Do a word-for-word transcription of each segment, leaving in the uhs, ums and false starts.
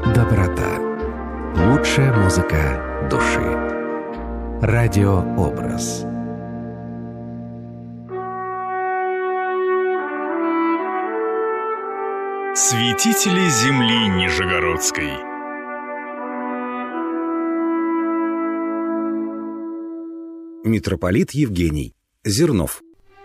доброта. Лучшая музыка души. Радиообраз. Святители земли Нижегородской. Митрополит Евгений. Зернов.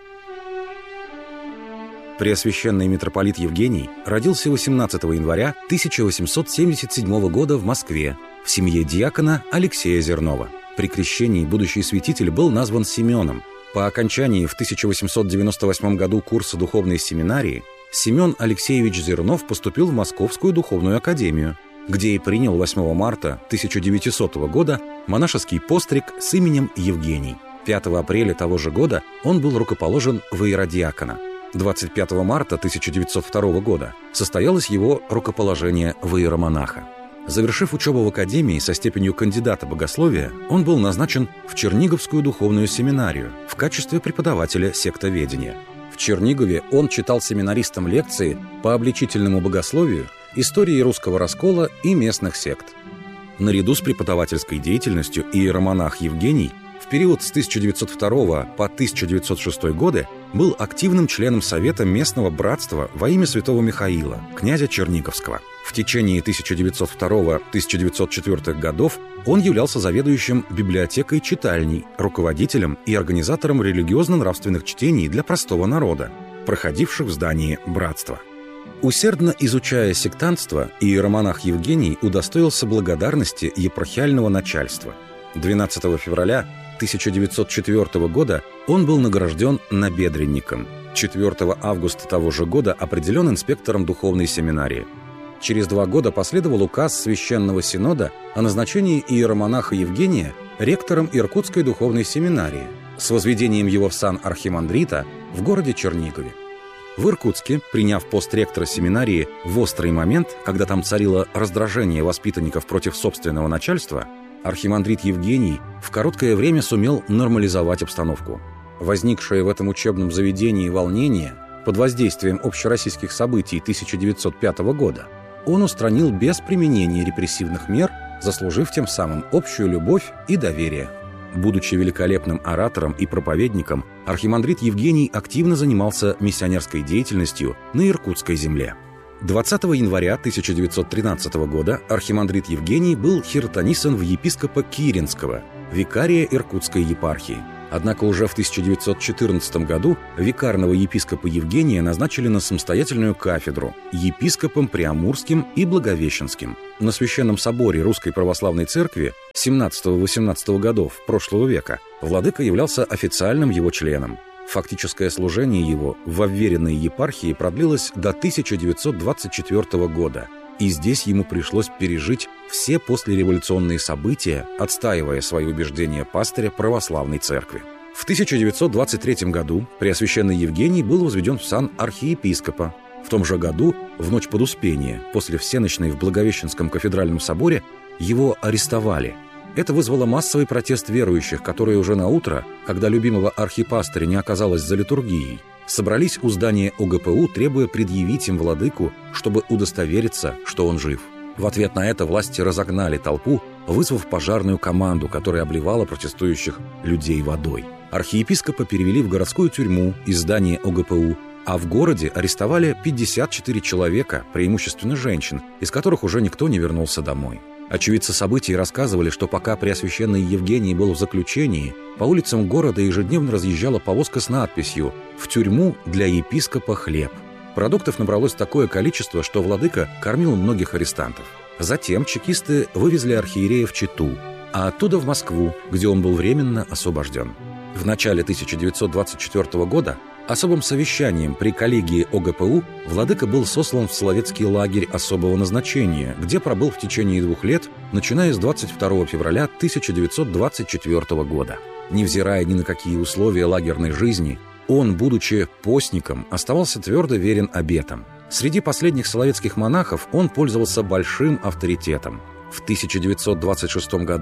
Преосвященный митрополит Евгений родился восемнадцатого января тысяча восемьсот семьдесят седьмого года в Москве в семье диакона Алексея Зернова. При крещении будущий святитель был назван Семеном. По окончании в тысяча восемьсот девяносто восьмом году курса духовной семинарии Семен Алексеевич Зернов поступил в Московскую духовную академию, где и принял восьмого марта тысяча девятисотого года монашеский постриг с именем Евгений. пятого апреля того же года он был рукоположен в иеродиакона. двадцать пятого марта тысяча девятьсот второго года состоялось его рукоположение в иеромонаха. Завершив учебу в академии со степенью кандидата богословия, он был назначен в Черниговскую духовную семинарию в качестве преподавателя сектоведения. В Чернигове он читал семинаристам лекции по обличительному богословию, истории русского раскола и местных сект. Наряду с преподавательской деятельностью иеромонах Евгений в период с тысяча девятьсот второго по тысяча девятьсот шестой годы был активным членом Совета местного братства во имя святого Михаила, князя Черниговского. В течение тысяча девятьсот второго — тысяча девятьсот четвёртого годов он являлся заведующим библиотекой-читальней, руководителем и организатором религиозно-нравственных чтений для простого народа, проходивших в здании братства. Усердно изучая сектантство, иеромонах Евгений удостоился благодарности епархиального начальства. двенадцатого февраля тысяча девятьсот четвёртого года он был награжден набедренником. четвёртого августа того же года определен инспектором духовной семинарии. Через два года последовал указ Священного Синода о назначении иеромонаха Евгения ректором Иркутской духовной семинарии с возведением его в сан архимандрита в городе Чернигове. В Иркутске, приняв пост ректора семинарии в острый момент, когда там царило раздражение воспитанников против собственного начальства, архимандрит Евгений в короткое время сумел нормализовать обстановку. Возникшее в этом учебном заведении волнение под воздействием общероссийских событий тысяча девятьсот пятого года он устранил без применения репрессивных мер, заслужив тем самым общую любовь и доверие. Будучи великолепным оратором и проповедником, архимандрит Евгений активно занимался миссионерской деятельностью на иркутской земле. двадцатого января тысяча девятьсот тринадцатого года архимандрит Евгений был хиротонисан в епископа Киринского, викария Иркутской епархии. Однако уже в тысяча девятьсот четырнадцатом году викарного епископа Евгения назначили на самостоятельную кафедру епископом Преамурским и Благовещенским. На Священном соборе Русской Православной Церкви семнадцатого-восемнадцатого годов прошлого века владыка являлся официальным его членом. Фактическое служение его в обверенной епархии продлилось до тысяча девятьсот двадцать четвёртого года, и здесь ему пришлось пережить все послереволюционные события, отстаивая свои убеждения пастыря православной церкви. В тысяча девятьсот двадцать третьем году Преосвященный Евгений был возведен в сан архиепископа. В том же году, в ночь под Успение, после всенощной в Благовещенском кафедральном соборе, его арестовали. Это вызвало массовый протест верующих, которые уже на утро, когда любимого архипастыря не оказалось за литургией, собрались у здания о гэ пэ у, требуя предъявить им владыку, чтобы удостовериться, что он жив. В ответ на это власти разогнали толпу, вызвав пожарную команду, которая обливала протестующих людей водой. Архиепископа перевели в городскую тюрьму из здания о гэ пэ у, а в городе арестовали пятьдесят четыре человека, преимущественно женщин, из которых уже никто не вернулся домой. Очевидцы событий рассказывали, что пока Преосвященный Евгений был в заключении, по улицам города ежедневно разъезжала повозка с надписью «В тюрьму для епископа хлеб». Продуктов набралось такое количество, что владыка кормил многих арестантов. Затем чекисты вывезли архиерея в Читу, а оттуда в Москву, где он был временно освобожден. В начале тысяча девятьсот двадцать четвёртого года особым совещанием при коллегии о гэ пэ у владыка был сослан в Соловецкий лагерь особого назначения, где пробыл в течение двух лет, начиная с двадцать второго февраля тысяча девятьсот двадцать четвёртого года. Невзирая ни на какие условия лагерной жизни, он, будучи постником, оставался твердо верен обетам. Среди последних соловецких монахов он пользовался большим авторитетом. В тысяча девятьсот двадцать шестом году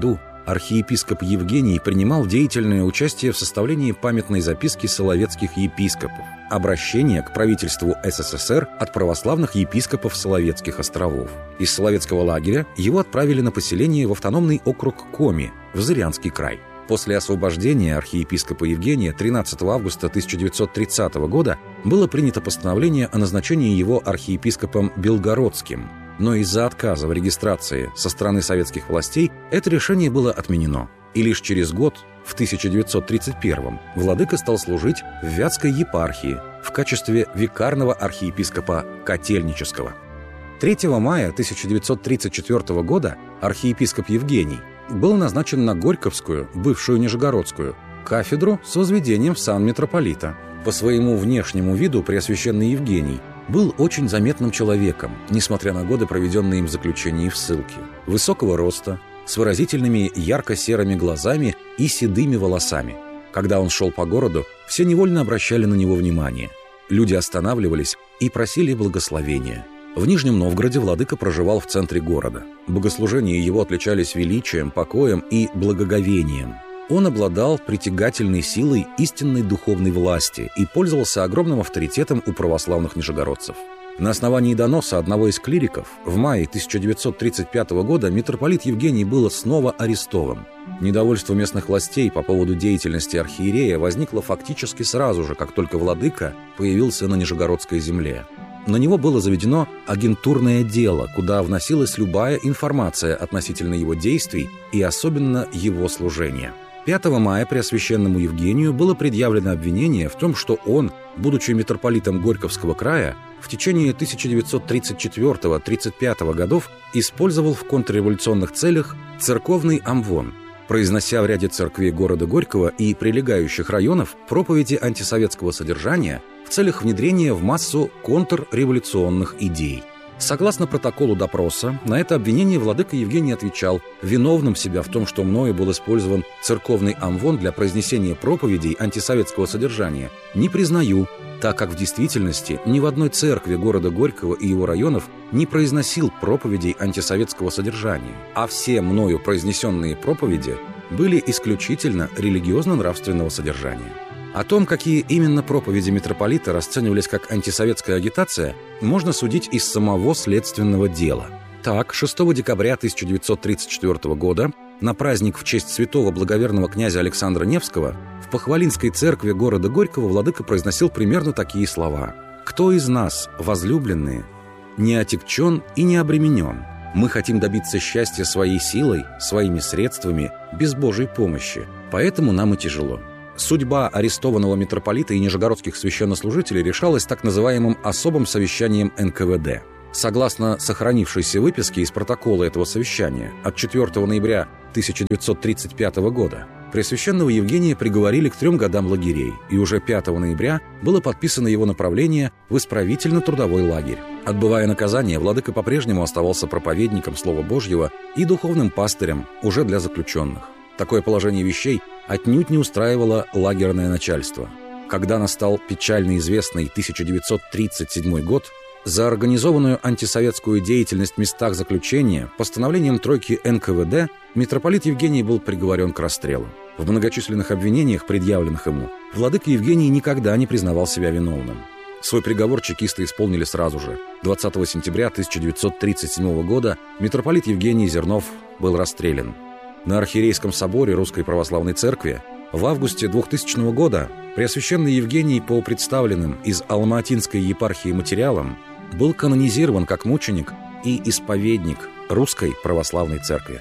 архиепископ Евгений принимал деятельное участие в составлении памятной записки соловецких епископов, обращение к правительству СССР от православных епископов Соловецких островов. Из Соловецкого лагеря его отправили на поселение в автономный округ Коми, в Зырянский край. После освобождения архиепископа Евгения тринадцатого августа тысяча девятьсот тридцатого года было принято постановление о назначении его архиепископом Белгородским, но из-за отказа в регистрации со стороны советских властей это решение было отменено. И лишь через год, в тысяча девятьсот тридцать первом, владыка стал служить в Вятской епархии в качестве викарного архиепископа Котельнического. третьего мая тысяча девятьсот тридцать четвёртого года архиепископ Евгений был назначен на Горьковскую, бывшую Нижегородскую, кафедру с возведением в сан митрополита. По своему внешнему виду Преосвященный Евгений был очень заметным человеком, несмотря на годы, проведенные им в заключении в ссылке. Высокого роста, с выразительными ярко-серыми глазами и седыми волосами. Когда он шел по городу, все невольно обращали на него внимание. Люди останавливались и просили благословения. В Нижнем Новгороде владыка проживал в центре города. Богослужения его отличались величием, покоем и благоговением. Он обладал притягательной силой истинной духовной власти и пользовался огромным авторитетом у православных нижегородцев. На основании доноса одного из клириков в мае тысяча девятьсот тридцать пятого года митрополит Евгений был снова арестован. Недовольство местных властей по поводу деятельности архиерея возникло фактически сразу же, как только владыка появился на Нижегородской земле. На него было заведено агентурное дело, куда вносилась любая информация относительно его действий и особенно его служения. пятого мая Преосвященному Евгению было предъявлено обвинение в том, что он, будучи митрополитом Горьковского края, в течение тысяча девятьсот тридцать четвёртого — тридцать пятого годов использовал в контрреволюционных целях церковный амвон, произнося в ряде церквей города Горького и прилегающих районов проповеди антисоветского содержания в целях внедрения в массу контрреволюционных идей. Согласно протоколу допроса, на это обвинение владыка Евгений отвечал: виновным себя в том, что мною был использован церковный амвон для произнесения проповедей антисоветского содержания, не признаю, так как в действительности ни в одной церкви города Горького и его районов не произносил проповедей антисоветского содержания, а все мною произнесенные проповеди были исключительно религиозно-нравственного содержания. О том, какие именно проповеди митрополита расценивались как антисоветская агитация, можно судить из самого следственного дела. Так, шестого декабря тысяча девятьсот тридцать четвёртого года на праздник в честь святого благоверного князя Александра Невского в Похвалинской церкви города Горького владыка произносил примерно такие слова: «Кто из нас, возлюбленные, не отягчен и не обременен? Мы хотим добиться счастья своей силой, своими средствами, без Божьей помощи, поэтому нам и тяжело». Судьба арестованного митрополита и нижегородских священнослужителей решалась так называемым особым совещанием эн ка вэ дэ. Согласно сохранившейся выписке из протокола этого совещания от четвёртого ноября тысяча девятьсот тридцать пятого года, Преосвященного Евгения приговорили к трем годам лагерей, и уже пятого ноября было подписано его направление в исправительно-трудовой лагерь. Отбывая наказание, владыка по-прежнему оставался проповедником Слова Божьего и духовным пастырем уже для заключенных. Такое положение вещей отнюдь не устраивало лагерное начальство. Когда настал печально известный тысяча девятьсот тридцать седьмой год, за организованную антисоветскую деятельность в местах заключения постановлением тройки эн ка вэ дэ митрополит Евгений был приговорен к расстрелу. В многочисленных обвинениях, предъявленных ему, владыка Евгений никогда не признавал себя виновным. Свой приговор чекисты исполнили сразу же. двадцатого сентября тысяча девятьсот тридцать седьмого года митрополит Евгений Зернов был расстрелян. На Архиерейском соборе Русской Православной Церкви в августе двухтысячного года Преосвященный Евгений по представленным из Алма-Атинской епархии материалам был канонизирован как мученик и исповедник Русской Православной Церкви.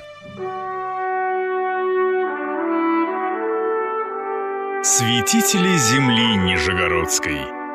Святители земли Нижегородской.